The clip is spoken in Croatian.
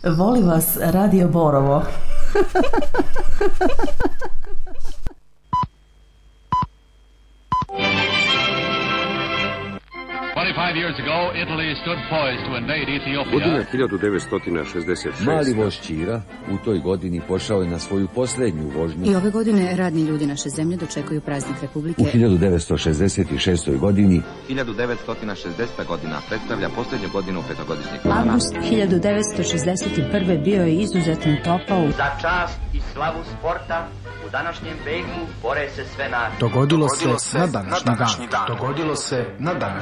Voli vas Radio Borovo. Godina 1966. Mali voz Ćira u toj godini pošao je na svoju posljednju vožnju. I ove godine radni ljudi naše zemlje dočekuju praznik Republike. U 1966. godini 1960. godina predstavlja posljednju godinu petogodišnjeg plana. Avgust 1961. bio je izuzetno topao. Za čast i slavu sporta u današnjem veku bore se sve nacije. Dogodilo se na današnji dan.